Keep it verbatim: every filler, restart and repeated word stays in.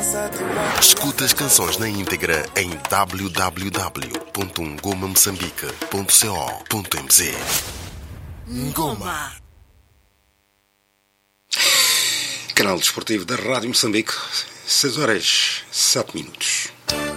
Escuta as canções na íntegra em w w w ponto ngoma moçambique ponto co ponto m z. Ngoma. Canal Desportivo da Rádio Moçambique, seis horas sete minutos.